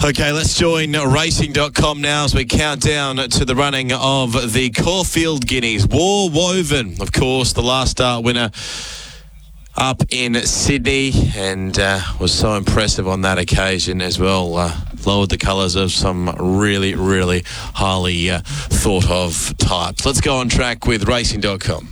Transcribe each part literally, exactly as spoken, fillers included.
Okay, let's join racing dot com now as we count down to the running of the Caulfield Guineas. War Woven, of course, the last start winner up in Sydney, and uh, was so impressive on that occasion as well. Uh, lowered the colours of some really, really highly uh, thought of types. Let's go on track with racing dot com.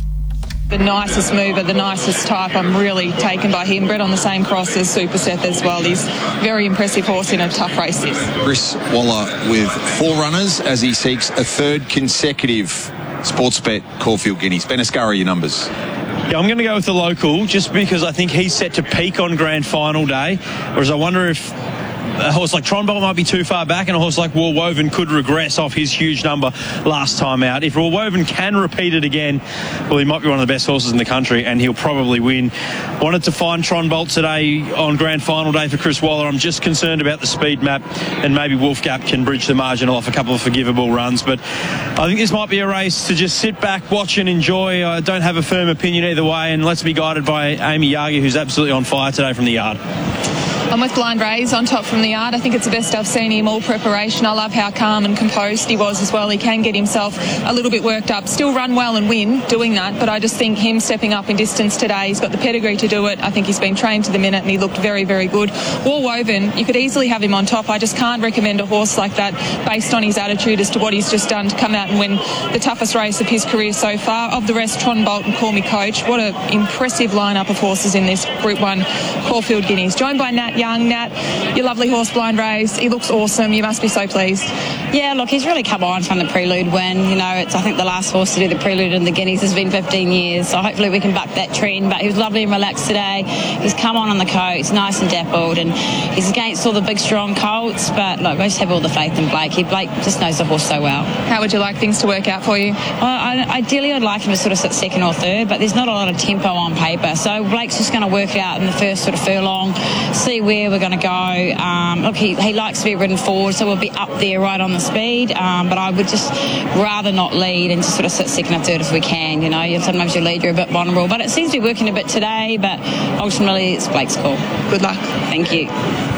The nicest mover, the nicest type. I'm really taken by him. Bred on the same cross as Super Seth as well. He's a very impressive horse in a tough race this. Chris Waller with four runners as he seeks a third consecutive Sportsbet Caulfield Guineas. Ben Ascara, your numbers. Yeah, I'm going to go with the local just because I think he's set to peak on grand final day, whereas I wonder if a horse like Tronbolt might be too far back and a horse like War Woven could regress off his huge number last time out. If War Woven can repeat it again, well, he might be one of the best horses in the country and he'll probably win. Wanted to find Tronbolt today on grand final day for Chris Waller. I'm just concerned about the speed map, and maybe Wolf Gap can bridge the margin off a couple of forgivable runs, but I think this might be a race to just sit back, watch and enjoy. I don't have a firm opinion either way, and let's be guided by Amy Yagi, who's absolutely on fire today from the yard. I'm with Blind Rays on top from the yard. I think it's the best I've seen him all preparation. I love how calm and composed he was as well. He can get himself a little bit worked up, still run well and win doing that, but I just think him stepping up in distance today, he's got the pedigree to do it. I think he's been trained to the minute and he looked very, very good. War Woven, you could easily have him on top. I just can't recommend a horse like that based on his attitude as to what he's just done to come out and win the toughest race of his career so far. Of the rest, Tronbolt and Call Me Coach. What an impressive lineup of horses in this Group one Caulfield Guineas. Joined by Nat Young. Nat, your lovely horse Blind Rays, he looks awesome. You must be so pleased. Yeah, look, he's really come on from the Prelude win. You know, it's I think the last horse to do the Prelude in the Guineas has been fifteen years, so hopefully we can buck that trend. But he was lovely and relaxed today. He's come on on the coat, nice and dappled, and he's against all the big strong colts. But look, I just have all the faith in Blake. He Blake just knows the horse so well. How would you like things to work out for you? Well, I, ideally I'd like him to sort of sit second or third, but there's not a lot of tempo on paper, so Blake's just going to work it out in the first sort of furlong, see where we're going to go. Um, look, he, he likes to be ridden forward, so we'll be up there right on the speed, um, but I would just rather not lead and just sort of sit second or third if we can. You know, you, sometimes you lead, you're a bit vulnerable, but it seems to be working a bit today, but ultimately it's Blake's call. Good luck. Thank you.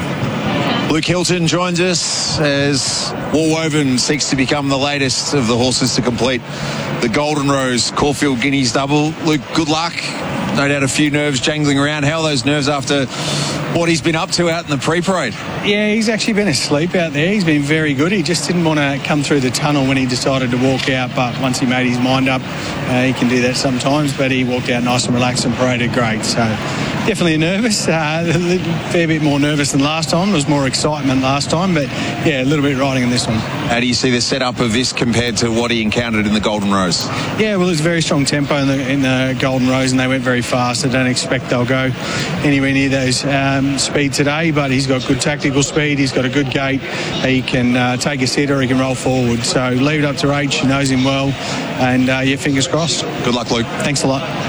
Luke Hilton joins us as War Woven seeks to become the latest of the horses to complete the Golden Rose Caulfield Guineas double. Luke, good luck. No doubt a few nerves jangling around. How are those nerves after what he's been up to out in the pre-parade? Yeah, he's actually been asleep out there. He's been very good. He just didn't want to come through the tunnel when he decided to walk out, but once he made his mind up, uh, he can do that sometimes, but he walked out nice and relaxed and paraded great. So definitely nervous, uh, a fair bit more nervous than last time. There was more excitement last time, but yeah, a little bit riding in this one. How do you see the setup of this compared to what he encountered in the Golden Rose? Yeah, well, there's a very strong tempo in the, in the Golden Rose, and they went very fast. I don't expect they'll go anywhere near those um, speed today, but he's got good tactical speed. He's got a good gait. He can uh, take a set or he can roll forward. So leave it up to H. He knows him well, and uh, yeah, fingers crossed. Good luck, Luke. Thanks a lot.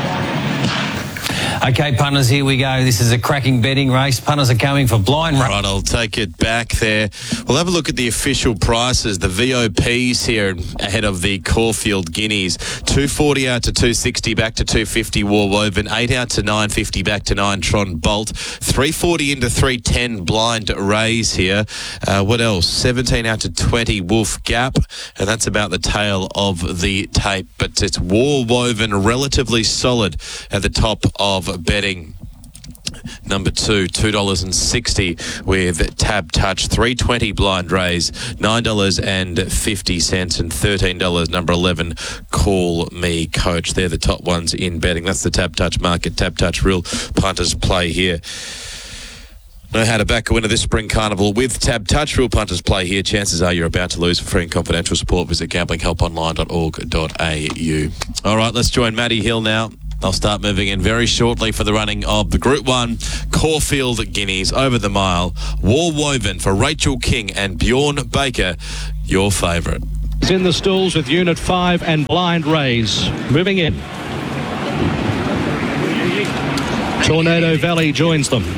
Okay, punters, here we go. This is a cracking betting race. Punters are coming for Blind Rays. Right, I'll take it back there. We'll have a look at the official prices, the V O Ps here ahead of the Caulfield Guineas. two forty out to two sixty, back to two fifty War Woven. eight out to nine fifty, back to nine Tronbolt. three forty into three ten Blind Rays here. Uh, what else? seventeen out to twenty Wolf Gap. And that's about the tail of the tape. But it's War Woven relatively solid at the top of betting. Number two, two dollars sixty with Tab Touch. three twenty Blind Rays, nine dollars fifty, and thirteen dollars number eleven, Call Me Coach. They're the top ones in betting. That's the Tab Touch market. Tab Touch, real punters play here. Know how to back a winner this spring carnival with Tab Touch. Real punters play here. Chances are you're about to lose. For free and confidential support, visit gambling help online dot org dot a u. All right, let's join Matty Hill now. They'll start moving in very shortly for the running of the Group one Caulfield Guineas over the mile. War Woven for Rachel King and Bjorn Baker, your favourite. He's in the stalls with Unit five and Blind Rays. Moving in. Tornado Valley joins them.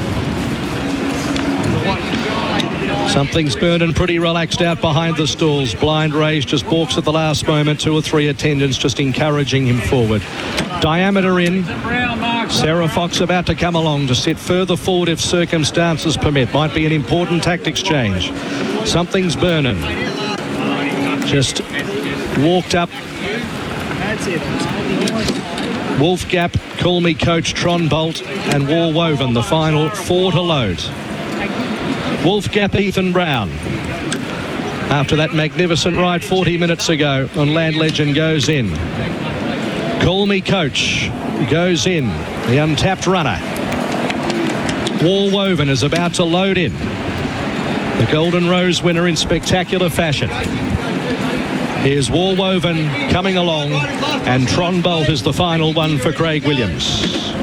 Something's burning pretty relaxed out behind the stalls. Blind Rays just balks at the last moment. Two or three attendants just encouraging him forward. Diameter in. Sarah Fox about to come along to sit further forward if circumstances permit. Might be an important tactics change. Something's burning. Just walked up. Wolf Gap, Call Me Coach, Tron Bolt and War Woven, the final four to load. Wolf Gap, Ethan Brown. After that magnificent ride forty minutes ago on Land Legend goes in. Call Me Coach goes in, the untapped runner. War Woven is about to load in. The Golden Rose winner in spectacular fashion. Here's War Woven coming along, and Tron Bolt is the final one for Craig Williams.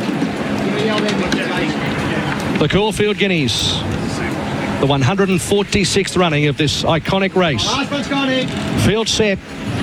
The Caulfield Guineas, the one hundred forty-sixth running of this iconic race. Field set.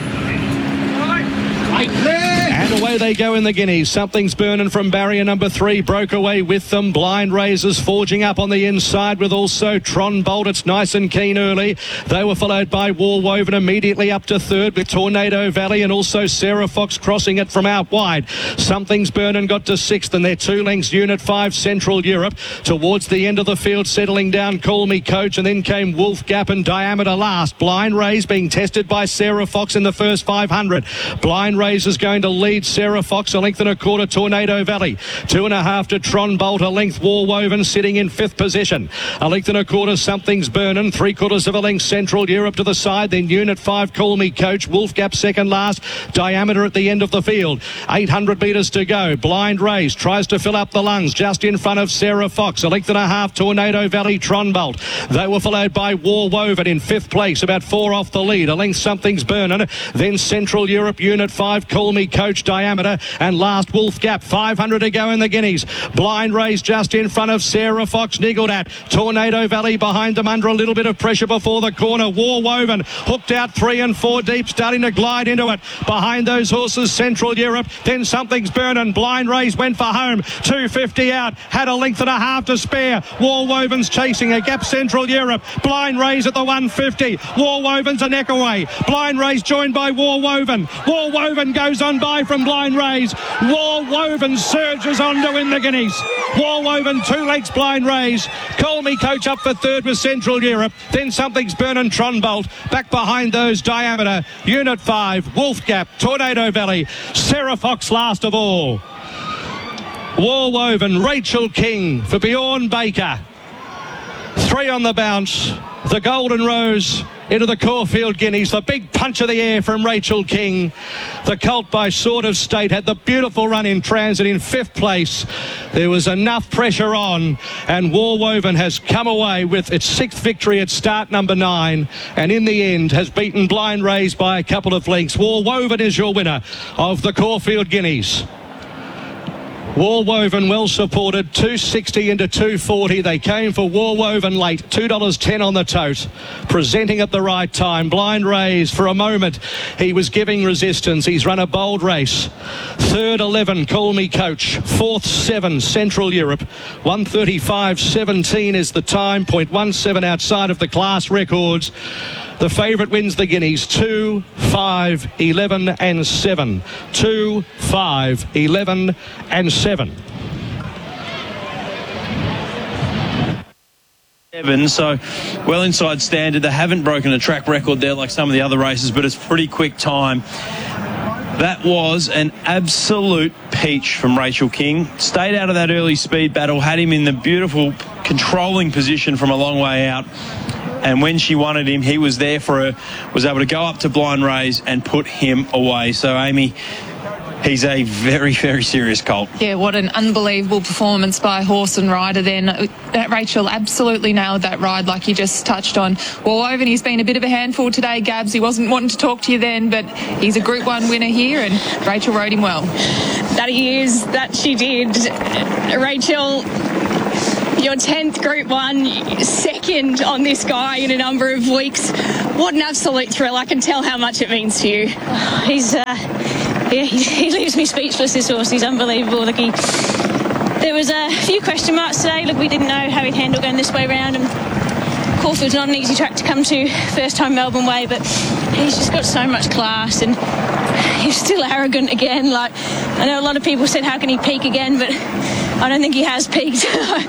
And away they go in the Guineas. Something's burning from barrier number three. Broke away with them. Blind Razors forging up on the inside with also Tron Bolt. It's nice and keen early. They were followed by War Woven immediately up to third with Tornado Valley and also Sarah Fox crossing it from out wide. Something's burning got to sixth, and they're two lengths. Unit five Central Europe towards the end of the field, settling down Call Me Coach, and then came Wolf Gap and Diameter last. Blind Rays being tested by Sarah Fox in the first five hundred. Blind Rays is going to lead Sarah Fox a length and a quarter. Tornado Valley two and a half to Tron Bolt, a length. War Woven sitting in fifth position, a length and a quarter. Something's burning, three quarters of a length. Central Europe to the side, then Unit five Call Me Coach. Wolf Gap second last. Diameter at the end of the field. eight hundred metres to go. Blind Rays tries to fill up the lungs just in front of Sarah Fox, a length and a half. Tornado Valley, Tron Bolt. They were followed by War Woven in fifth place, about four off the lead, a length. Something's burning, then Central Europe. Unit five Call Me Coach. Diameter, and last Wolf Gap. five hundred to go in the Guineas. Blind Rays just in front of Sarah Fox, niggled at. Tornado Valley behind them under a little bit of pressure before the corner. War Woven hooked out three and four deep, starting to glide into it. Behind those horses, Central Europe, then Something's Burning. Blind Rays went for home. two fifty out, had a length and a half to spare. War Woven's chasing a gap. Central Europe. Blind Rays at the one fifty. War Woven's a neck away. Blind Rays joined by War Woven. War Woven goes on by from Blind Rays. War Woven surges on to win the Guineas. War Woven two lengths. Blind Rays. Call Me Coach up for third with Central Europe. Then Something's Burning. Tron Bolt. Back behind those, Diameter. Unit five. Wolf Gap. Tornado Valley. Sarah Fox last of all. War Woven. Rachel King for Bjorn Baker. Three on the bounce. The Golden Rose into the Caulfield Guineas. The big punch of the air from Rachel King. The colt by Sword of State had the beautiful run in transit in fifth place. There was enough pressure on, and War Woven has come away with its sixth victory at start number nine, and in the end has beaten Blind Rays by a couple of lengths. War Woven is your winner of the Caulfield Guineas. War Woven well supported, two sixty into two forty. They came for War Woven late, two dollars ten on the tote. Presenting at the right time. Blind Rays, for a moment, he was giving resistance. He's run a bold race. Third, eleven, Call Me Coach. Fourth, seven, Central Europe. one thirty-five seventeen is the time, point one seven outside of the class records. The favourite wins the Guineas, two, five, eleven and seven. two, five, eleven and seven. So well inside standard. They haven't broken a track record there like some of the other races, but it's pretty quick time. That was an absolute peach from Rachel King. Stayed out of that early speed battle, had him in the beautiful controlling position from a long way out. And when she wanted him, he was there for her, was able to go up to Blind Rays and put him away. So, Amy, he's a very, very serious colt. Yeah, what an unbelievable performance by horse and rider then. Rachel absolutely nailed that ride like you just touched on. War Woven, he's been a bit of a handful today, Gabs. He wasn't wanting to talk to you then, but he's a Group one winner here, and Rachel rode him well. That he is, that she did. Rachel, your tenth Group one, second on this guy in a number of weeks. What an absolute thrill. I can tell how much it means to you. He's, uh, yeah, he, he leaves me speechless, this horse. He's unbelievable. Look, he, there was a few question marks today. Look, we didn't know how he'd handle going this way around, and Caulfield's not an easy track to come to, first time Melbourne way, but he's just got so much class, and he's still arrogant again. Like, I know a lot of people said, how can he peak again? But I don't think he has peaked.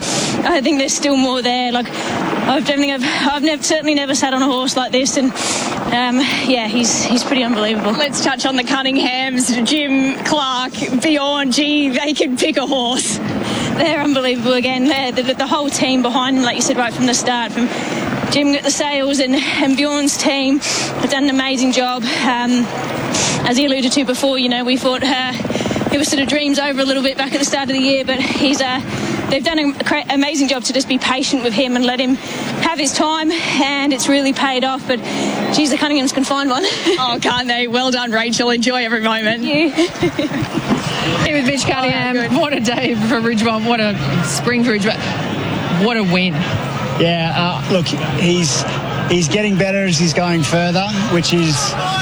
I think there's still more there. Like, I don't think I've, I've never, certainly never sat on a horse like this, and um, yeah, he's he's pretty unbelievable. Let's touch on the Cunninghams, Jim Clark, Bjorn. Gee, they can pick a horse. They're unbelievable again. They're, the, the whole team behind them, like you said, right from the start, from Jim at the sales and, and Bjorn's team have done an amazing job. Um, as he alluded to before, you know, we thought uh, it was sort of dreams over a little bit back at the start of the year, but he's uh, they've done an amazing job to just be patient with him and let him have his time, and it's really paid off. But geez, the Cunninghams can find one. Oh, can't they? Well done, Rachel. Enjoy every moment. Thank you. Here with Mitch Cunningham. Oh, what a day for Ridgemont. What a spring for Ridgemont. What a win. Yeah, uh, look, he's he's getting better as he's going further, which is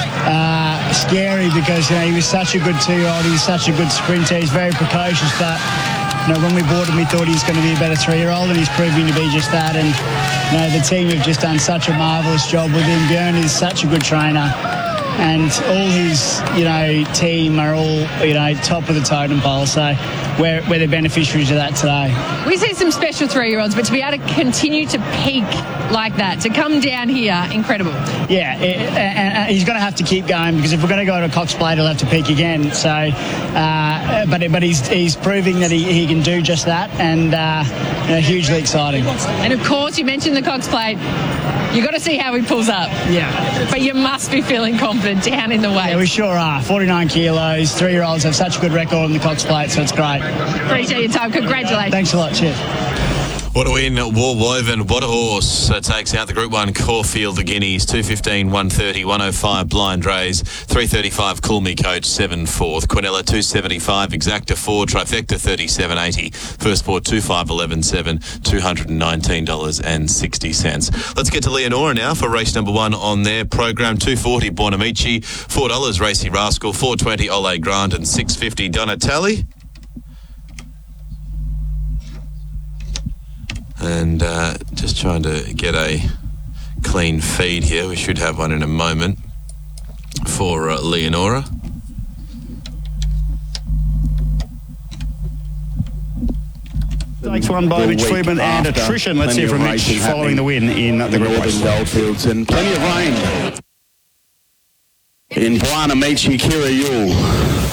uh, scary because, you know, he was such a good two-year-old. He's such a good sprinter. He's very precocious, but, you know, when we bought him, we thought he was going to be a better three-year-old, and he's proving to be just that. And, you know, the team have just done such a marvellous job with him. Bjorn is such a good trainer. And all his, you know, team are all, you know, top of the totem pole. So we're, we're the beneficiaries of that today. We see some special three-year-olds, but to be able to continue to peak like that, to come down here, incredible. Yeah, it, and, and he's going to have to keep going, because if we're going to go to Cox Plate, he'll have to peak again. So, uh, but but he's he's proving that he, he can do just that, and uh, you know, hugely exciting. And of course, you mentioned the Cox Plate. You've got to see how he pulls up. Yeah. But you must be feeling confident down in the weight. Yeah, we sure are. forty-nine kilos, three-year-olds have such a good record on the Cox Plate, so it's great. Appreciate your time. Congratulations. Thanks a lot. Cheers. What a win, War Woven. What a horse. Uh, takes out the Group one Caulfield, the Guineas. two fifteen, one thirty, one oh five Blind Rays. three thirty-five Cool Me Coach, seven fourth. Quinella, two seventy-five. Exacta four. Trifecta, thirty-seven eighty. First Sport, two five eleven seven. two hundred nineteen dollars and sixty cents. Let's get to Leonora now for race number one on their program. two forty Buonamici. four dollars Racy Rascal. four twenty Ole Grant. And six fifty Donatelli. And uh, just trying to get a clean feed here. We should have one in a moment for uh, Leonora. Takes one by Mitch Freeman and attrition. Let's hear from Mitch following the win in the Group one. Goldfields and plenty of rain in Buonamici Kirayul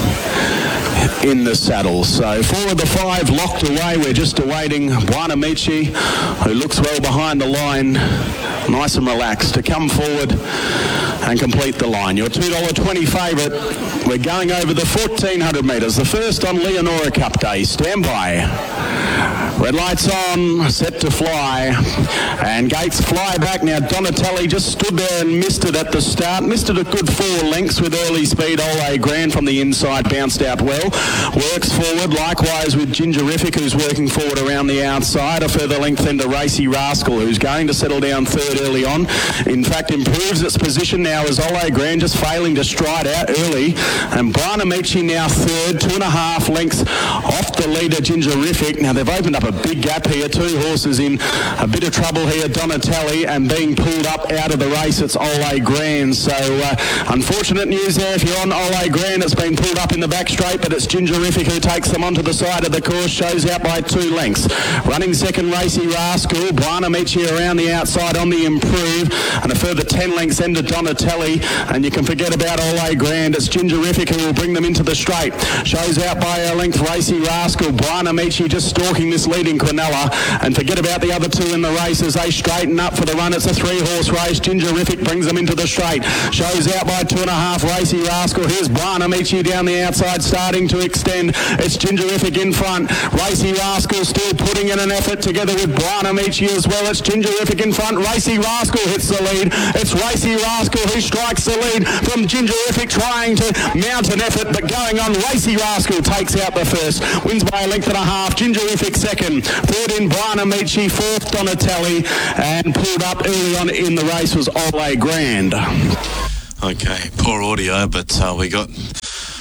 in the saddle. So four of the five locked away. We're just awaiting Buonamici, who looks well behind the line, nice and relaxed, to come forward and complete the line. Your two dollars twenty favourite. We're going over the fourteen hundred metres, the first on Leonora Cup Day. Stand by. Red lights on, set to fly, and gates fly back. Now Donatelli just stood there and missed it at the start, missed it a good four lengths with early speed. Ole Grand from the inside bounced out well, works forward, likewise with Gingerific, who's working forward around the outside. A further length then to Racy Rascal, who's going to settle down third early on. In fact, improves its position now as Ole Grand just failing to stride out early, and Buonamici now third, two and a half lengths off the leader Gingerific. Now they've opened up a big gap here, two horses in a bit of trouble here, Donatelli, and being pulled up out of the race, it's Ole Grand. So uh, unfortunate news there if you're on Ole Grand. It's been pulled up in the back straight, but it's Gingerific who takes them onto the side of the course, shows out by two lengths. Running second, Racy Rascal, Buonamici around the outside on the improve, and a further ten lengths into Donatelli, and you can forget about Ole Grand. It's Gingerific who will bring them into the straight, shows out by a length, Racy Rascal. Buonamici just stalking this leading Quinella, and forget about the other two in the race as they straighten up for the run. It's a three-horse race. Gingerific brings them into the straight, shows out by two and a half, Racy Rascal. Here's Buonamici down the outside, starting to extend. It's Gingerific in front. Racy Rascal still putting in an effort together with Buonamici as well. It's Gingerific in front. Racy Rascal hits the lead. It's Racy Rascal who strikes the lead from Gingerific, trying to mount an effort, but going on. Racy Rascal takes out the first, wins by a length and a half. Gingerific second, third in Buonamici, fourth Donatelli, and pulled up early on in the race was Ole Grand. Okay, poor audio, but uh, we got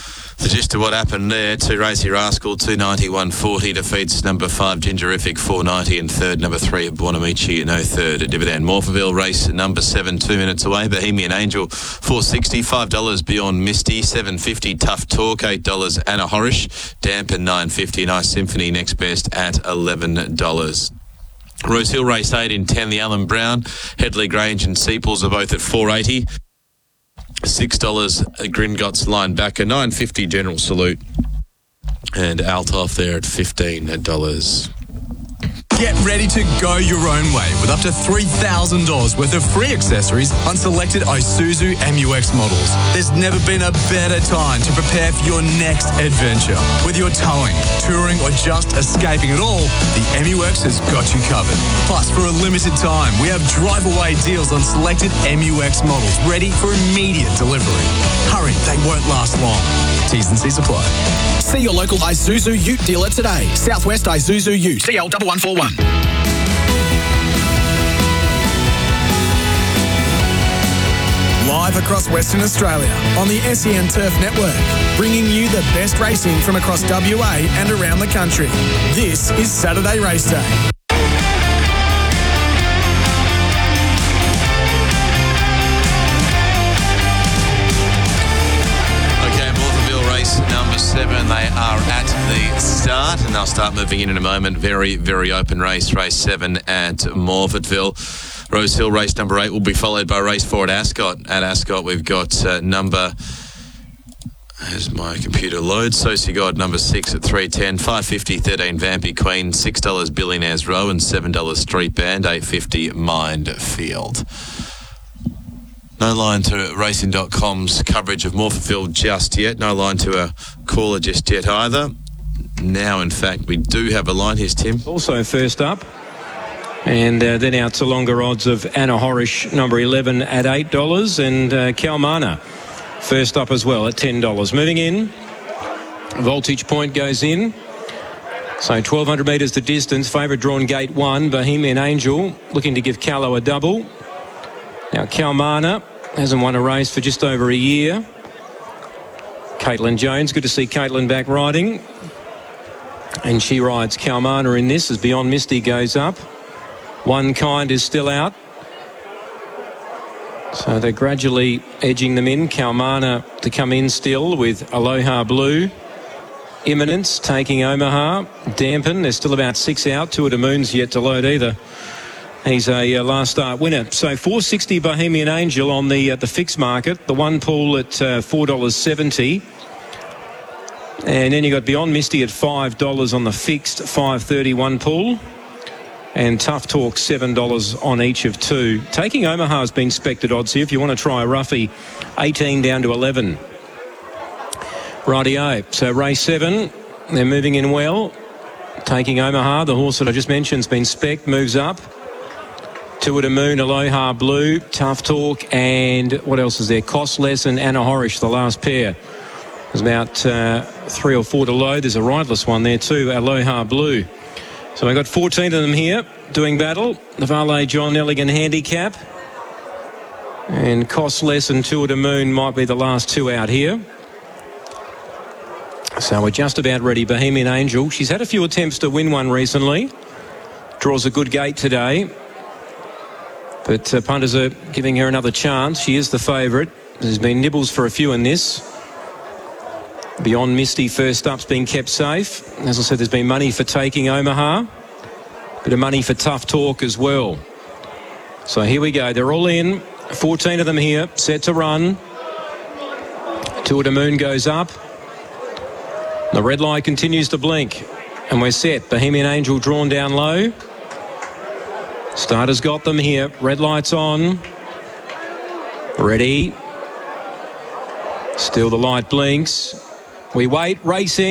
The gist of what happened there, two Racy Rascal, two ninety, one forty, defeats number five Gingerific, four ninety, and third number three Buonamici, no third at Dividend. Morphettville race number seven, two minutes away, Bohemian Angel, four sixty, five dollars Beyond Misty, seven fifty Tough Talk, eight dollars Anna Horish, Dampen, nine fifty, Nice Symphony next best at eleven dollars. Rose Hill race eight in ten, the Alan Brown, Headley Grange and Seeples are both at four eighty. six dollars Gringotts Linebacker, nine fifty General Salute, and Althoff there at fifteen dollars. Get ready to go your own way with up to three thousand dollars worth of free accessories on selected Isuzu M U X models. There's never been a better time to prepare for your next adventure. Whether you're towing, touring, or just escaping it all, the M U X has got you covered. Plus, for a limited time, we have drive-away deals on selected M U X models ready for immediate delivery. Hurry, they won't last long. T's and C's apply. See your local Isuzu Ute dealer today. Southwest Isuzu Ute. C L one one four one. Live across Western Australia on the S E N Turf Network, bringing you the best racing from across W A and around the country. This is Saturday Race Day. Number seven, they are at the start, and they'll start moving in in a moment. Very, very open race, race seven at Morphettville. Rose Hill race number eight will be followed by race four at Ascot. At Ascot, we've got uh, number, as my computer loads, Sociogod number six at three ten, five fifty, thirteen Vampy Queen, six dollars Billionaires Row, and seven dollars Street Band, eight fifty Mindfield. No line to racing dot com's coverage of Morphettville just yet. No line to a caller just yet either. Now, in fact, we do have a line. Here's Tim. Also first up. And uh, then out to longer odds of Anna Horish, number eleven at eight dollars. And uh, Kalmana first up as well at ten dollars. Moving in. Voltage Point goes in. So twelve hundred metres the distance. Favourite drawn gate one. Bohemian Angel looking to give Callow a double. Now, Kalmana hasn't won a race for just over a year. Caitlin Jones, good to see Caitlin back riding. And she rides Kalmana in this as Beyond Misty goes up. One Kind is still out. So they're gradually edging them in. Kalmana to come in still with Aloha Blue. Imminence taking Omaha. Dampen, there's still about six out. Two of the Moons yet to load either. He's a uh, last start winner. So four sixty Bohemian Angel on the uh, the fixed market. The one pool at uh, four dollars seventy. And then you got Beyond Misty at five dollars on the fixed, five thirty one pool. And Tough Talk seven dollars on each of two. Taking Omaha has been spected odds here. If you want to try a roughie, eighteen down to eleven. Rightio. So race seven, they're moving in well. Taking Omaha, the horse that I just mentioned has been spec'd, moves up. Two at a Moon, Aloha Blue, Tough Talk, and what else is there? Costless and Anna Horish, the last pair. There's about uh, three or four to load. There's a rideless one there too, Aloha Blue. So we've got fourteen of them here doing battle. The Valet John Elligan handicap. And Costless and Two at a Moon might be the last two out here. So we're just about ready. Bohemian Angel, she's had a few attempts to win one recently. Draws a good gate today. But uh, punters are giving her another chance. She is the favourite. There's been nibbles for a few in this. Beyond Misty first up's been kept safe. As I said, there's been money for Taking Omaha. Bit of money for Tough Talk as well. So here we go. They're all in. fourteen of them here. Set to run. Two at a Moon goes up. The red light continues to blink. And we're set. Bohemian Angel drawn down low. Starter's got them here. Red light's on. Ready. Still the light blinks. We wait. Racing.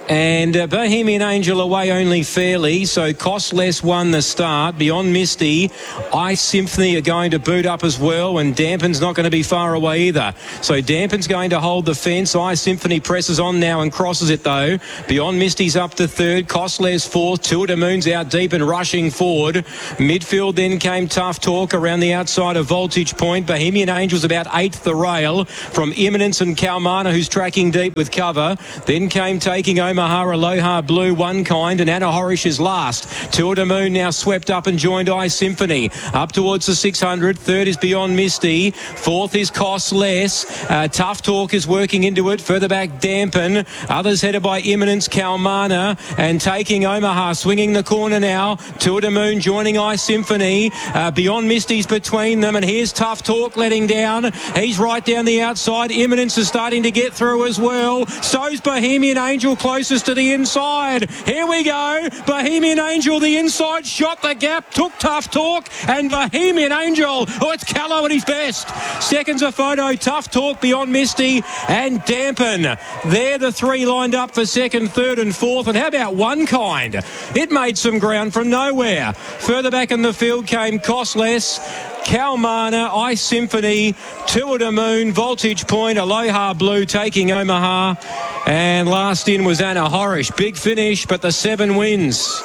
And uh, Bohemian Angel away only fairly, so Cost Less won the start. Beyond Misty, Ice Symphony are going to boot up as well, and Dampen's not going to be far away either. So Dampen's going to hold the fence. Ice Symphony presses on now and crosses it though. Beyond Misty's up to third, Cost Less fourth, Two of the Moon's out deep and rushing forward. Midfield then came Tough Talk around the outside of Voltage Point. Bohemian Angel's about eighth the rail from Imminence and Kalmana, who's tracking deep with cover. Then came taking Omaha, Aloha Blue, One Kind, and Anna Horish is last. Two of the Moon now swept up and joined Ice Symphony. Up towards the six hundred. Third is Beyond Misty. Fourth is Cost Less. Uh, Tough Talk is working into it. Further back, Dampen. Others headed by Imminence, Kalmana, and taking Omaha, swinging the corner now. Two of the Moon joining Ice Symphony. Uh, Beyond Misty's between them, and here's Tough Talk letting down. He's right down the outside. Imminence is starting to get through as well. So's Bohemian Angel closest to the inside. Here we go. Bohemian Angel, the inside, shot the gap, took Tough Talk, and Bohemian Angel, oh, it's Callow at his best. Seconds a photo, Tough Talk, Beyond Misty, and Dampen. They're the three lined up for second, third, and fourth. And how about One Kind? It made some ground from nowhere. Further back in the field came Cost Less, Kalmana, Ice Symphony, Two of the Moon, Voltage Point, Aloha Blue taking Omaha, and last in was Anna Horish. Big finish, but the seven wins.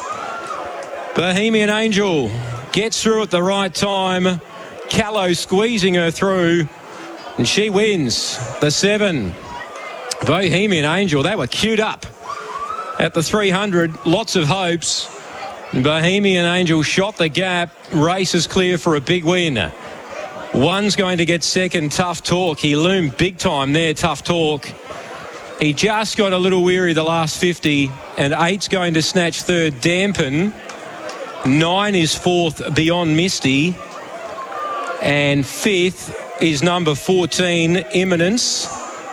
Bohemian Angel gets through at the right time. Callow squeezing her through, and she wins the seven. Bohemian Angel, they were queued up at the three hundred. Lots of hopes. Bohemian Angel shot the gap. Race is clear for a big win. One's going to get second, Tough Talk. He loomed big time there, Tough Talk. He just got a little weary the last fifty, and eight's going to snatch third, Dampen. Nine is fourth, Beyond Misty. And fifth is number fourteen, Imminence.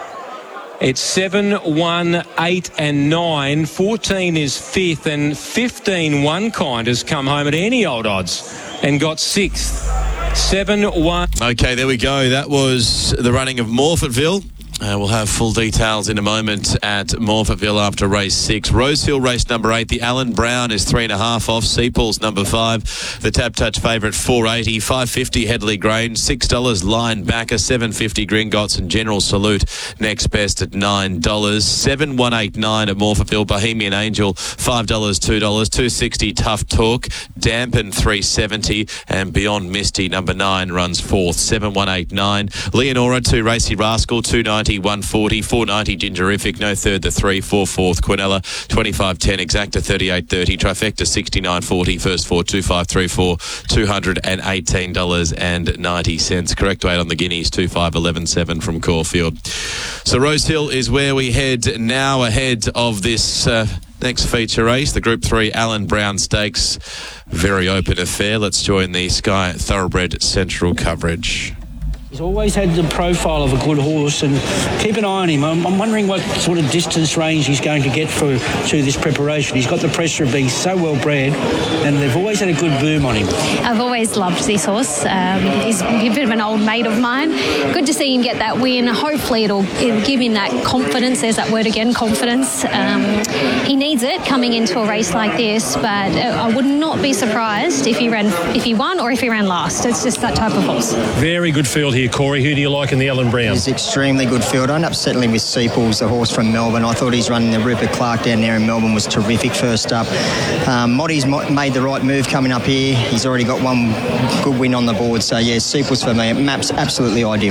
It's seven, one, eight and nine. fourteen is fifth, and fifteen, One Kind, has come home at any old odds and got sixth. seven, one. Okay, there we go. That was the running of Morphettville. Uh, we'll have full details in a moment at Morphettville after race six. Rosehill race number eight. The Alan Brown is three and a half off. Seapools number five. The Tap Touch favourite four eighty. five fifty Headley Grange. six dollars Line Backer. seven fifty Gringotts and General Salute next best at nine dollars. seven one eight nine at Morphettville. Bohemian Angel five dollars, two dollars. two sixty Tough Talk. Dampen three seventy, and Beyond Misty number nine runs fourth. seven one eight nine. Leonora two Racy Rascal two ninety. one forty, four ninety Gingerific, no third the three, four fourth Quinella, twenty-five ten Exacta, thirty-eight thirty Trifecta, sixty-nine forty, first four, two five three four, two hundred eighteen dollars ninety. Correct weight on the guineas, two five eleven seven from Caulfield. So Rosehill is where we head now, ahead of this uh, next feature race, the Group three Alan Brown Stakes. Very open affair. Let's join the Sky Thoroughbred Central coverage. He's always had the profile of a good horse, and keep an eye on him. I'm, I'm wondering what sort of distance range he's going to get for through this preparation. He's got the pressure of being so well bred, and they've always had a good boom on him. I've always loved this horse. Um, he's a bit of an old mate of mine. Good to see him get that win. Hopefully it'll, it'll give him that confidence. There's that word again, confidence. Um, he needs it coming into a race like this, but I would not be surprised if he ran, if he won or if he ran last. It's just that type of horse. Very good field here, Corey. Who do you like in the Alan Brown? He's extremely good field. I ended up settling with Seapools, the horse from Melbourne. I thought he's running the Rupert Clark down there in Melbourne was terrific first up. Um, Moddy's made the right move coming up here. He's already got one good win on the board. So, yeah, Seapools for me. Map's absolutely ideal.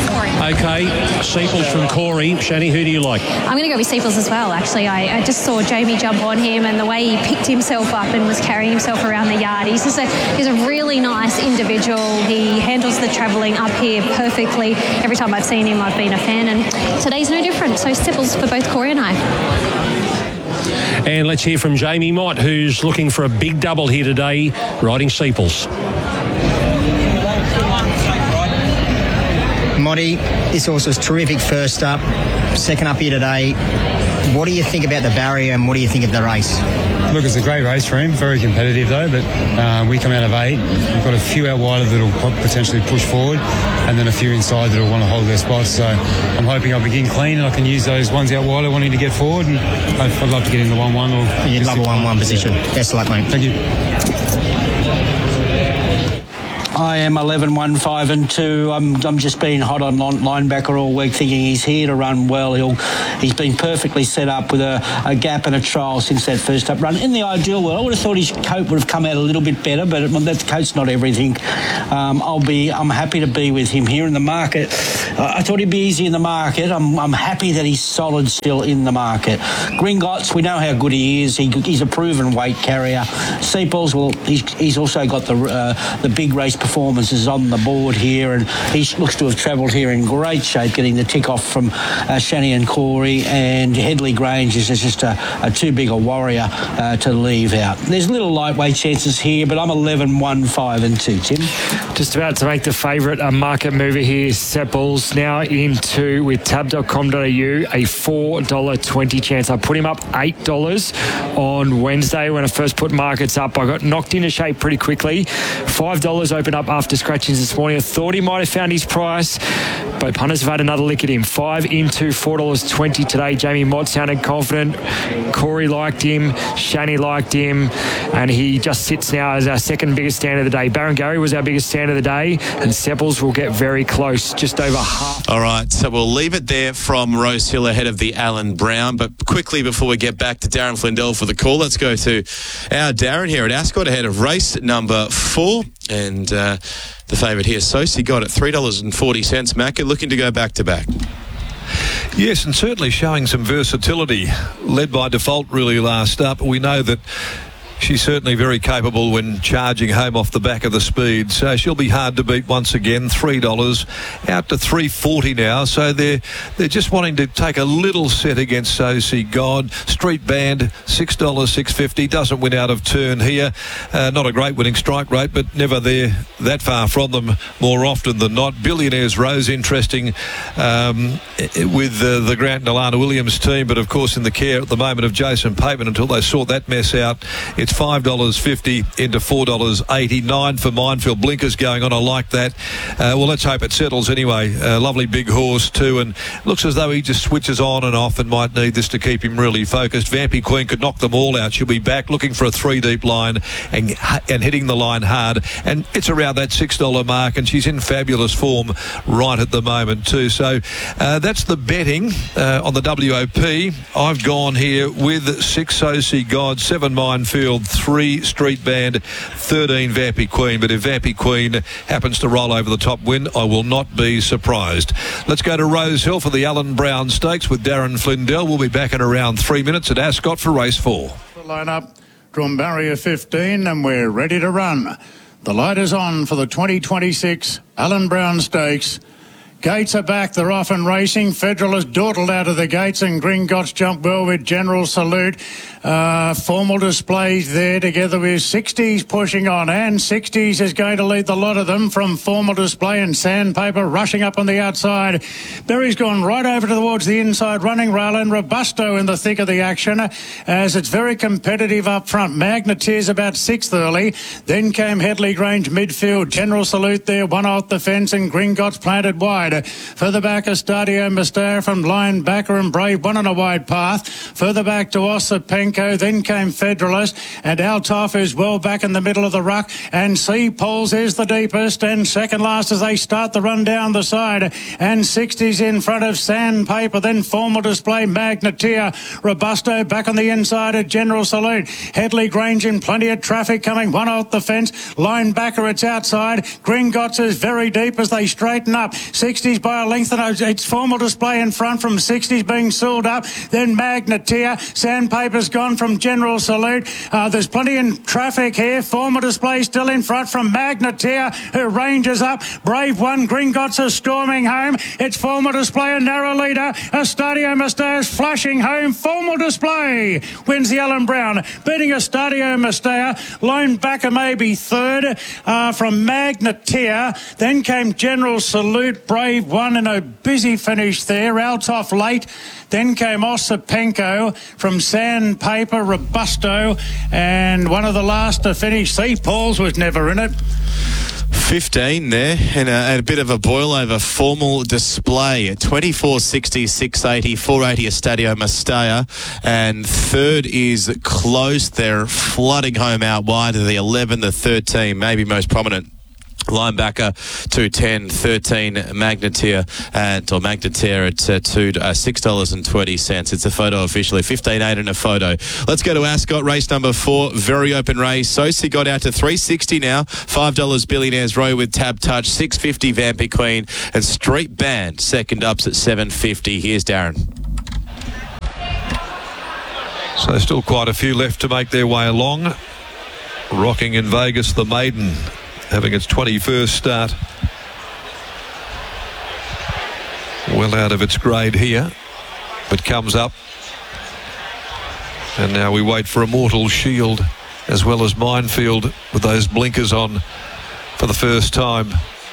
Okay, Seapools from Corey. Shani, who do you like? I'm going to go with Seapools as well, actually. I, I just saw Jamie jump on him, and the way he picked himself up and was carrying himself around the yard. He's just a, he's a really nice individual. He handles the travelling up here perfectly. Every time I've seen him, I've been a fan, and today's no different. So Seapools for both Corey and I. And let's hear from Jamie Mott, who's looking for a big double here today, riding Seapools. Moddy, this horse was terrific first up. Second up here today. What do you think about the barrier and what do you think of the race? Look, it's a great race for him. Very competitive though, but uh, we come out of eight. We've got a few out wide that will potentially push forward, and then a few inside that will want to hold their spots. So I'm hoping I begin clean and I can use those ones out wide wanting to get forward. And I'd love to get in the one one. Or you'd love a one one position. Best of luck, mate. Thank you. I am eleven one five and two. I'm I'm just being hot on linebacker all week, thinking he's here to run well. He'll he's been perfectly set up with a, a gap and a trial since that first up run. In the ideal world, I would have thought his coat would have come out a little bit better, but that coat's not everything. Um, I'll be I'm happy to be with him here in the market. Uh, I thought he'd be easy in the market. I'm I'm happy that he's solid still in the market. Gringotts, we know how good he is. He, he's a proven weight carrier. Seeples, well, he's he's also got the uh, the big race performances on the board here, and he looks to have travelled here in great shape, getting the tick off from uh, Shani and Corey, and Headley Grange is just a, a too big a warrior uh, to leave out. There's little lightweight chances here, but I'm eleven one five and two, Tim. Just about to make the favourite a market mover here, Sepples, now into with tab dot com dot a u a four dollars twenty chance. I put him up eight dollars on Wednesday when I first put markets up. I got knocked into shape pretty quickly. five dollars opened up after scratchings this morning. I thought he might have found his price, but punters have had another lick at him. Five into four dollars twenty today. Jamie Mott sounded confident. Corey liked him. Shani liked him. And he just sits now as our second biggest stand of the day. Baron Gary was our biggest stand of the day, and Sepples will get very close, just over half. All right, so we'll leave it there from Rose Hill ahead of the Alan Brown. But quickly, before we get back to Darren Flindell for the call, let's go to our Darren here at Ascot ahead of race number four. And uh, the favourite here, Sosi, got it three dollars and forty cents. Macca looking to go back to back. Yes, and certainly showing some versatility. Led by Default really last up. We know that she's certainly very capable when charging home off the back of the speed. So she'll be hard to beat once again. three dollars out to three forty now. So they're they're just wanting to take a little set against Sosi God. Street Band, six dollars six fifty. Doesn't win out of turn here. Uh, not a great winning strike rate, but never there that far from them more often than not. Billionaires Rose, interesting um, with uh, the Grant and Alana Williams team, but of course in the care at the moment of Jason Pateman until they sort that mess out. It's five dollars fifty into four dollars eighty-nine for Minefield. Blinkers going on. I like that. Uh, well, let's hope it settles anyway. Uh, lovely big horse too, and looks as though he just switches on and off and might need this to keep him really focused. Vampy Queen could knock them all out. She'll be back looking for a three deep line and, and hitting the line hard. And it's around that six dollar mark, and she's in fabulous form right at the moment too. So uh, that's the betting uh, on the W O P. I've gone here with six Sosi God, seven Minefield, three Street Band, thirteen Vampy Queen. But if Vampy Queen happens to roll over the top win, I will not be surprised. Let's go to Rose Hill for the Alan Brown Stakes with Darren Flindell. We'll be back in around three minutes at Ascot for race four. The line up, drawn barrier fifteen, and we're ready to run. The light is on for the twenty twenty-six Alan Brown Stakes. Gates are back, they're off and racing. Federal has dawdled out of the gates, and Gringotts jump well with General Salute. Uh, formal displays there together with sixties pushing on, and sixties is going to lead the lot of them from Formal Display and Sandpaper rushing up on the outside. Berry's gone right over towards the inside, running rail, and Robusto in the thick of the action as it's very competitive up front. Magneteer's about sixth early. Then came Headley Grange midfield. General Salute there, one off the fence, and Gringotts planted wide. Further back, Estadio Mustar from Linebacker and Brave, one on a wide path. Further back to Osipenko, then came Federalist, and Altoff is well back in the middle of the ruck, and Sea Poles is the deepest, and second last as they start the run down the side, and sixties in front of Sandpaper, then Formal Display, Magneteer, Robusto back on the inside at General Salute. Headley Grange in plenty of traffic coming, one off the fence. Linebacker, it's outside. Gringotts is very deep as they straighten up. sixties by a length, and it's Formal Display in front from sixties being sealed up. Then Magneteer. Sandpaper's gone from General Salute. Uh, there's plenty in traffic here. Formal Display still in front from Magneteer, who ranges up. Brave one. Gringotts is storming home. It's Formal Display, a narrow leader. Estadio Mustar is flashing home. Formal Display wins the Alan Brown, beating Estadio Mustar. Linebacker maybe third uh, from Magneteer. Then came General Salute. Brave Steve won in a busy finish there. Out off late. Then came Osipenko from Sandpaper, Robusto, and one of the last to finish. See, Paul's was never in it. fifteen there, and a, and a bit of a boil over formal display. twenty-four sixty, six eighty, four eighty Estadio Mestalla, and third is Close. They're flooding home out wide of the eleven, the thirteen, maybe most prominent. Linebacker two ten, thirteen Magneteer at or Magneteer at uh, two uh, six dollars and twenty cents. It's a photo officially fifteen eight in a photo. Let's go to Ascot, race number four, very open race. Sosi got out to three sixty now. Five dollars Billionaires Row with Tab Touch, six fifty Vampy Queen, and Street Band second ups at seven fifty. Here's Darren. So still quite a few left to make their way along. Rocking in Vegas, the maiden, having its twenty-first start. Well out of its grade here, but comes up. And now we wait for Immortal Shield as well as Minefield with those blinkers on for the first time.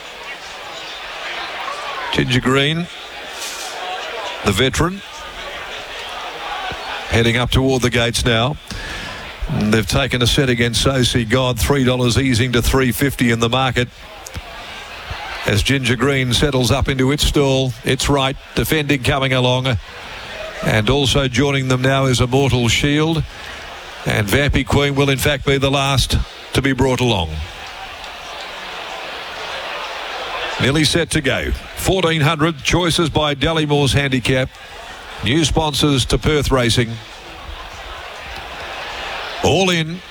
Ginger Green, the veteran, heading up toward the gates now. And they've taken a set against Sosi God, three dollars easing to three fifty in the market. As Ginger Green settles up into its stall, it's right, defending coming along. And also joining them now is Immortal Shield. And Vampy Queen will in fact be the last to be brought along. Nearly set to go. fourteen hundred choices by Dallymore's Handicap. New sponsors to Perth Racing. All in.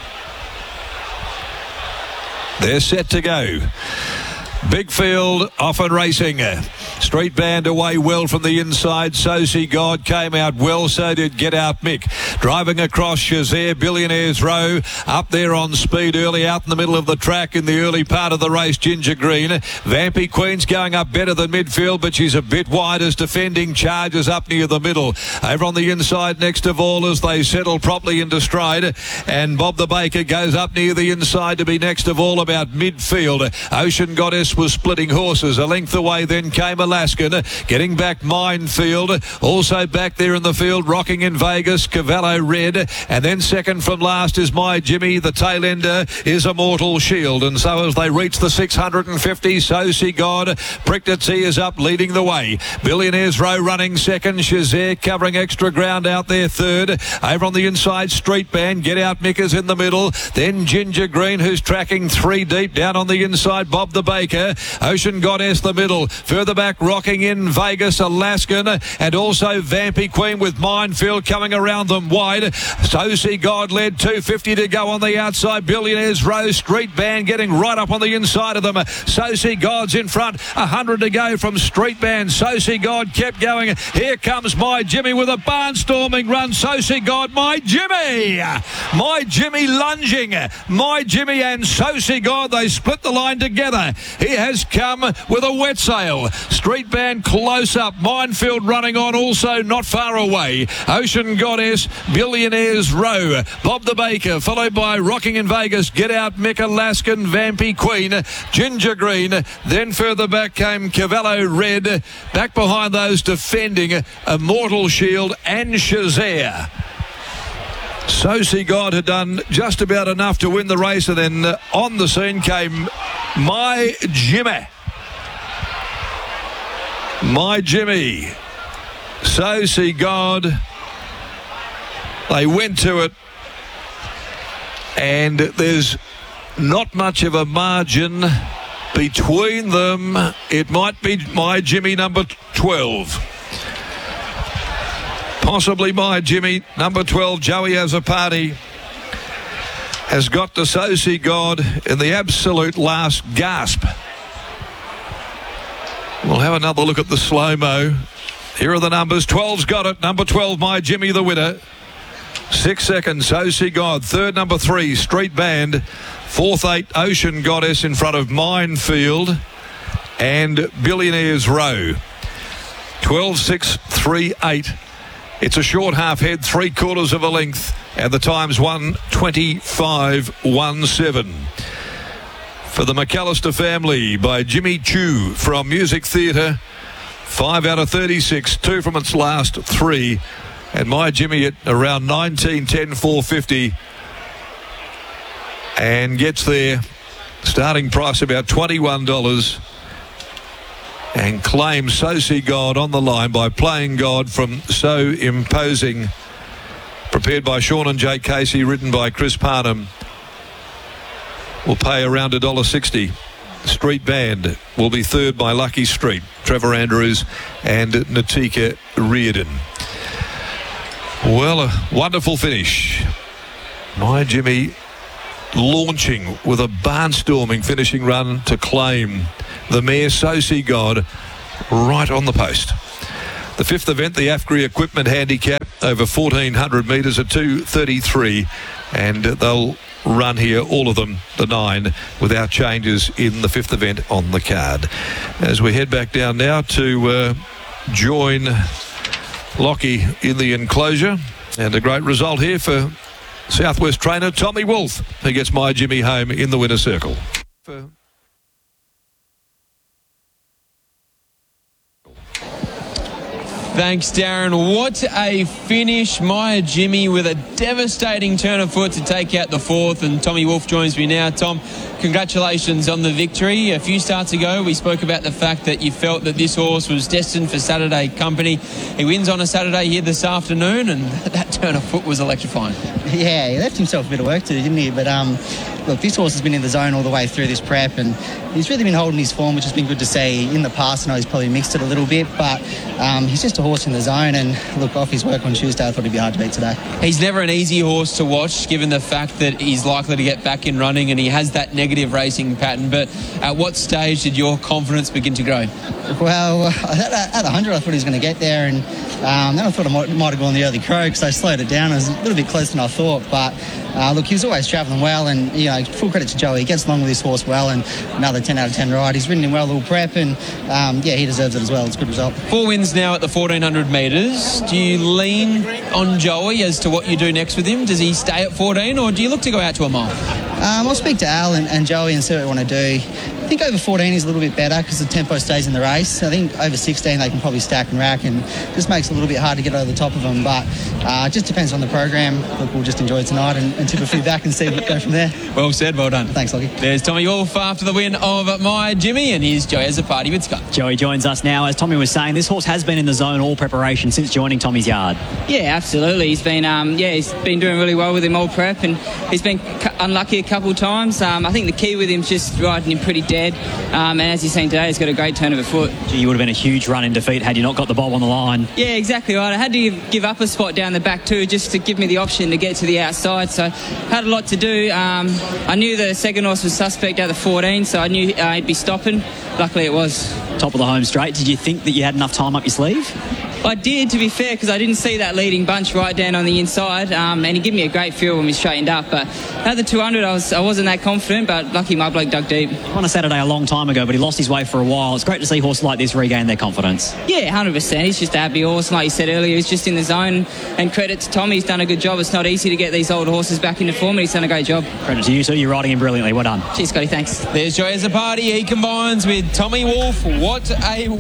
They're set to go. Big field, Often Racing. Street Band away well from the inside. Sosi God came out well, so did Get Out Mick. Driving across Shazare, Billionaires Row. Up there on speed early, out in the middle of the track in the early part of the race, Ginger Green. Vampy Queen's going up better than midfield, but she's a bit wide as defending charges up near the middle. Over on the inside next of all as they settle properly into stride. And Bob the Baker goes up near the inside to be next of all about midfield. Ocean Goddess was splitting horses. A length away then came Alaskan. Getting back Minefield. Also back there in the field, Rocking in Vegas, Cavallo Red. And then second from last is My Jimmy. The tail ender is Immortal Shield. And so as they reach the six hundred fifty, Sosi God pricked its ears up, leading the way. Billionaires Row running second. Shazare covering extra ground out there third. Over on the inside, Street Band. Get Out Mickers in the middle. Then Ginger Green, who's tracking three deep. Down on the inside, Bob the Baker. Ocean Goddess the middle. Further back, Rocking in Vegas, Alaskan, and also Vampy Queen with Minefield coming around them wide. Sosi God led, two fifty to go on the outside. Billionaires Row, Street Band getting right up on the inside of them. Sosi God's in front, one hundred to go from Street Band. Sosi God kept going. Here comes My Jimmy with a barnstorming run. Sosi God, My Jimmy! My Jimmy lunging. My Jimmy and Sosi God, they split the line together. He has come with a wet sail. Street Band close up. Minefield running on also not far away. Ocean Goddess, Billionaires Row. Bob the Baker, followed by Rocking in Vegas, Get Out Mick, Alaskan, Vampy Queen, Ginger Green. Then further back came Cavallo Red. Back behind those defending Immortal Shield and Shazare. Sosi God had done just about enough to win the race, and then uh, on the scene came My Jimmy. My Jimmy. Sosi God. They went to it, and there's not much of a margin between them. It might be My Jimmy number twelve. Possibly My Jimmy number twelve, Joey Azzopardi, has got to Sosi God in the absolute last gasp. We'll have another look at the slow-mo. Here are the numbers. twelve's got it. Number twelve, My Jimmy, the winner. Six seconds, Sosi God. Third, number three, Street Band. Fourth, eight, Ocean Goddess in front of Minefield and Billionaires Row. twelve, six, three, eight. It's a short half head, three quarters of a length, and the time's one twenty-five, one seven. for the McAllister family by Jimmy Choo from Music Theatre. Five out of thirty-six, two from its last three. And My Jimmy at around nineteen ten four fifty. And gets there. Starting price about twenty-one dollars. And claims So See God on the line by Playing God from So Imposing. Prepared by Sean and Jake Casey, written by Chris Parnham. Will pay around one dollar sixty. Street Band will be third by Lucky Street, Trevor Andrews and Natika Reardon. Well, a wonderful finish. My Jimmy launching with a barnstorming finishing run to claim the mare So See God right on the post. The fifth event, the AFGRI Equipment Handicap, over fourteen hundred metres at two thirty-three, and they'll run here, all of them, the nine, without changes in the fifth event on the card. As we head back down now to uh, join Lockie in the enclosure, and a great result here for Southwest trainer Tommy Wolf, who gets My Jimmy home in the winner's circle. For Thanks, Darren. What a finish. My Jimmy with a devastating turn of foot to take out the fourth, and Tommy Wolf joins me now. Tom, congratulations on the victory. A few starts ago, we spoke about the fact that you felt that this horse was destined for Saturday company. He wins on a Saturday here this afternoon, and that turn of foot was electrifying. Yeah, he left himself a bit of work to do, didn't he? But um, look, this horse has been in the zone all the way through this prep, and he's really been holding his form, which has been good to see. In the past, I know he's probably mixed it a little bit, but um, he's just a horse in the zone, and look, off his work on Tuesday, I thought he'd be hard to beat today. He's never an easy horse to watch, given the fact that he's likely to get back in running and he has that negative racing pattern. But at what stage did your confidence begin to grow? Well, at, at one hundred, I thought he was going to get there, and um, then I thought I might, might have gone the early crow because I slowed it down. It was a little bit closer than I thought, but uh, look, he was always travelling well, and you know, full credit to Joey. He gets along with this horse well, and another ten out of ten ride. He's ridden him well all prep, and um, yeah, he deserves it as well. It's a good result. Four wins now at the fourteen hundred metres. Do you lean on Joey as to what you do next with him? Does he stay at fourteen, or do you look to go out to a mile? Um, I'll speak to Al and, and Joey and see what they want to do. I think over fourteen is a little bit better because the tempo stays in the race. I think over sixteen they can probably stack and rack, and just makes it a little bit hard to get over the top of them. But uh, it just depends on the program. Look, we'll just enjoy it tonight and, and tip a few back and see what go from there. Well said, well done. Thanks, Lockie. There's Tommy Wolf after the win of My Jimmy, and here's Joey as a party with Scott. Joey joins us now. As Tommy was saying, this horse has been in the zone all preparation since joining Tommy's yard. Yeah, absolutely. He's been, um, yeah, he's been doing really well with him all prep, and he's been unlucky a couple of times. Um, I think the key with him is just riding him pretty dead. Um, and as you've seen today, he's got a great turn of a foot. Gee, you would have been a huge run in defeat had you not got the bob on the line. Yeah, exactly right. I had to give up a spot down the back too, just to give me the option to get to the outside. So had a lot to do. Um, I knew the second horse was suspect at the fourteen, so I knew uh, he'd be stopping. Luckily it was. Top of the home straight. Did you think that you had enough time up your sleeve? I did, to be fair, because I didn't see that leading bunch right down on the inside, um, and he gave me a great feel when we straightened up. But at the two hundred, I, was, I wasn't that confident, but lucky my bloke dug deep. On a Saturday a long time ago, but he lost his way for a while. It's great to see horses like this regain their confidence. Yeah, one hundred percent. He's just a happy horse. Like you said earlier, he's just in the zone, and credit to Tommy, he's done a good job. It's not easy to get these older horses back into form, and he's done a great job. Credit to you, so you're riding him brilliantly. Well done. Cheers, Scotty, thanks. There's Joey as a party. He combines with Tommy Wolf. What a...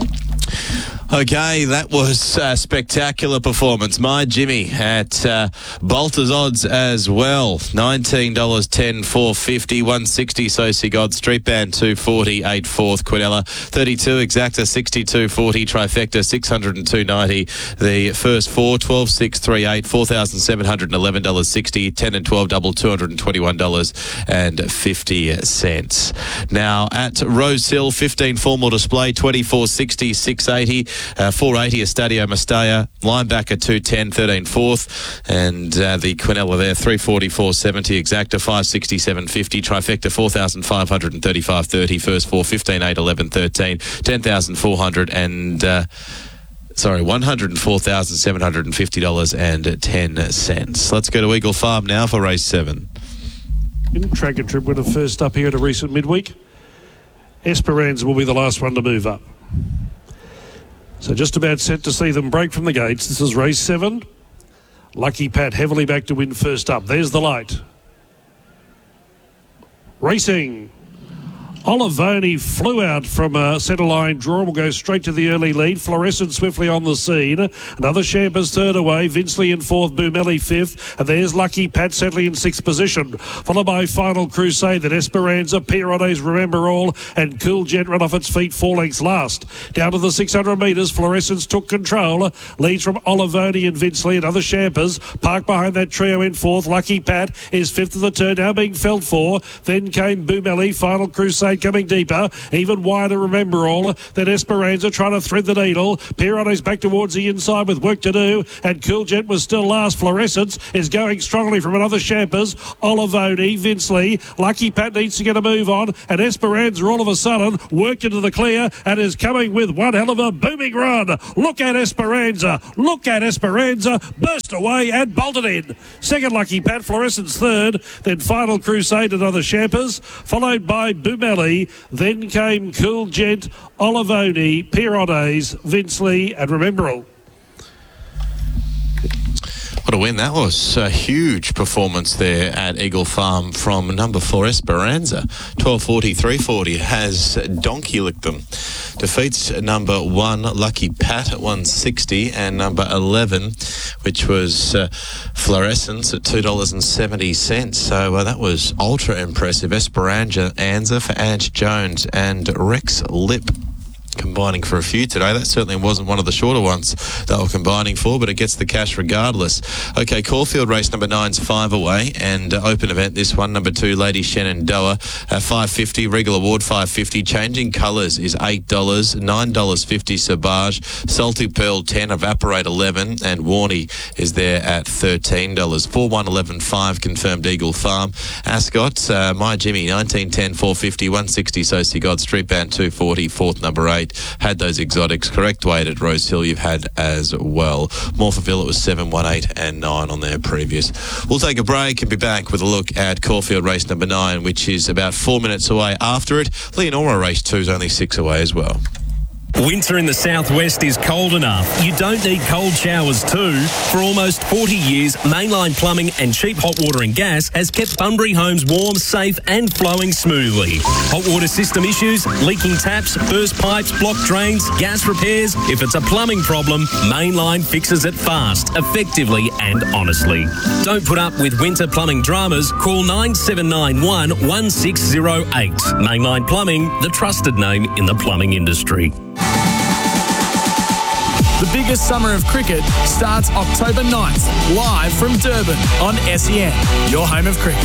Okay, that was a spectacular performance. My Jimmy at uh, Bolter's odds as well. nineteen dollars ten, four fifty, one sixty So See God, Street Band two forty, eight fourth, Quinella thirty-two, Exacta sixty-two forty, Trifecta six hundred two ninety. The first four, twelve, six, three, eight, four thousand seven hundred eleven dollars sixty, ten and twelve double, two hundred twenty-one dollars fifty. Now at Rose Hill, fifteen formal display, twenty-four sixty, six eighty. Uh, four eighty Estadio Mestalla, linebacker two ten, thirteen fourth, and uh, the Quinella there three forty, four seventy, Exacta five sixty-seven fifty, Trifecta four thousand five hundred thirty-five thirty, first four fifteen, eight, eleven, thirteen, ten thousand four hundred and uh, sorry, one hundred four thousand seven hundred fifty dollars and ten cents. Let's go to Eagle Farm now for race seven. Track and Trip winner first up here at a recent midweek. Esperanza will be the last one to move up. So just about set to see them break from the gates. This is race seven. Lucky Pat heavily back to win first up. There's the light. Racing Olivoni flew out from a centre line draw. Will go straight to the early lead. Fluorescent swiftly on the scene. Another Champers third away. Vinsley in fourth. Boomelli fifth. And there's Lucky Pat settling in sixth position. Followed by Final Crusade. Then Esperanza, Pierotes, Remember All, and Cool Gent run off its feet four lengths last. Down to the six hundred metres. Fluorescence took control. Leads from Olivoni and Vinsley. Another Champers. Parked behind that trio in fourth. Lucky Pat is fifth of the turn. Now being felt for. Then came Boomelli. Final Crusade coming deeper. Even wider, Remember All. Then Esperanza trying to thread the needle. Pierotes back towards the inside with work to do. And Cool Jet was still last. Fluorescence is going strongly from another Champers. Olivoni, Vinsley. Lucky Pat needs to get a move on. And Esperanza all of a sudden worked into the clear and is coming with one hell of a booming run. Look at Esperanza. Look at Esperanza. Burst away and bolted in. Second Lucky Pat. Fluorescence third. Then Final Crusade, another Champers. Followed by Boomelli. Then came Cool Gent, Olivoni, Pierotes, Vinsley and Remember All. What a win that was. A huge performance there at Eagle Farm from number four Esperanza. twelve forty, three forty has donkey licked them. Defeats number one Lucky Pat at one sixty and number eleven, which was uh, Fluorescence at two dollars seventy. So uh, that was ultra impressive. Esperanza Anza for Ange Jones and Rex Lip combining for a few today. That certainly wasn't one of the shorter ones they were combining for, but it gets the cash regardless. Okay, Caulfield race number nine's five away and uh, open event this one. Number two, Lady Shenandoah, uh, five fifty. Regal Award five fifty. Changing Colours is eight dollars. nine dollars fifty Sabage. Salty Pearl ten. Evaporate eleven. And Warney is there at thirteen dollars. four one eleven five confirmed Eagle Farm. Ascot, uh, My Jimmy nineteen ten four fifty. one sixty Soci God. Street Band two forty. Fourth number eight. Had those exotics. Correct weight at Rose Hill you've had as well. Morpheville, it was seven, one, eight and nine on their previous. We'll take a break and be back with a look at Caulfield race number nine, which is about four minutes away after it. Leonora race two is only six away as well. Winter in the southwest is cold enough. You don't need cold showers too. For almost forty years, Mainline Plumbing and Cheap Hot Water and Gas has kept Bunbury homes warm, safe and flowing smoothly. Hot water system issues, leaking taps, burst pipes, blocked drains, gas repairs. If it's a plumbing problem, Mainline fixes it fast, effectively and honestly. Don't put up with winter plumbing dramas. Call nine seven nine one, one six zero eight. Mainline Plumbing, the trusted name in the plumbing industry. The biggest summer of cricket starts October ninth, live from Durban on S E N, your home of cricket.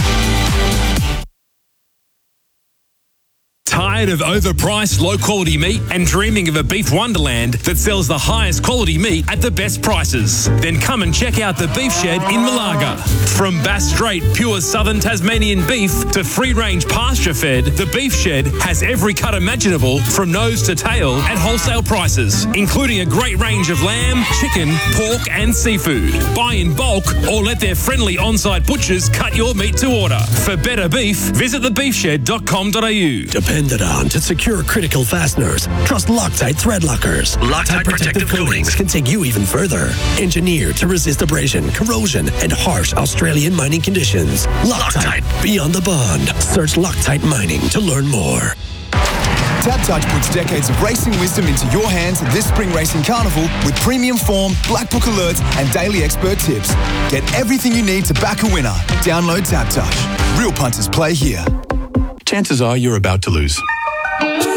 Tired of overpriced, low-quality meat and dreaming of a beef wonderland that sells the highest quality meat at the best prices? Then come and check out the Beef Shed in Malaga. From Bass Strait pure southern Tasmanian beef to free-range pasture-fed, the Beef Shed has every cut imaginable from nose to tail at wholesale prices, including a great range of lamb, chicken, pork and seafood. Buy in bulk or let their friendly on-site butchers cut your meat to order. For better beef, visit the beef shed dot com dot a u. Depended on to secure critical fasteners, trust Loctite thread lockers. Loctite protective coatings can take you even further. Engineered to resist abrasion, corrosion, and harsh Australian mining conditions. Loctite, beyond the bond. Search Loctite Mining to learn more. TABtouch puts decades of racing wisdom into your hands this spring racing carnival with premium form, black book alerts, and daily expert tips. Get everything you need to back a winner. Download TABtouch. Real punters play here. Chances are you're about to lose.